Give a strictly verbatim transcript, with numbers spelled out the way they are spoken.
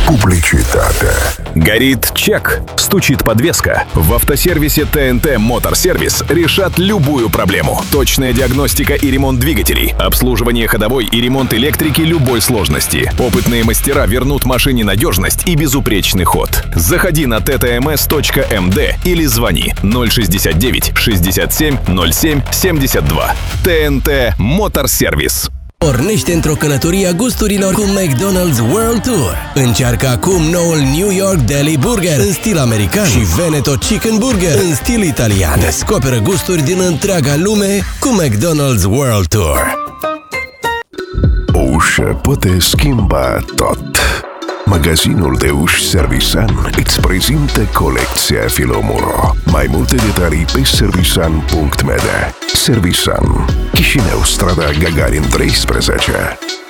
Publicitate. Горит чек, стучит подвеска. В автосервисе тэ эн тэ Motor Service решат любую проблему. Точная диагностика и ремонт двигателей, обслуживание ходовой и ремонт электрики любой сложности. Опытные мастера вернут машине надежность и безупречный ход. Заходи на тэ тэ эм эс точка эм дэ или звони ноль шестьдесят девять шестьдесят семь ноль семь семьдесят два. тэ эн тэ Motor Service. Pornește într-o călătorie a gusturilor cu McDonald's World Tour. Încearcă acum noul New York Deli Burger în stil american și Veneto Chicken Burger în stil italian. Descoperă gusturi din întreaga lume cu McDonald's World Tour. O ușă poate schimba tot. Magazinul de uși Servisan îți prezintă colecția Filomuro. Mai multe detalii pe servisan punct m d. Servisan, Chișinău, strada Gagarin treisprezece.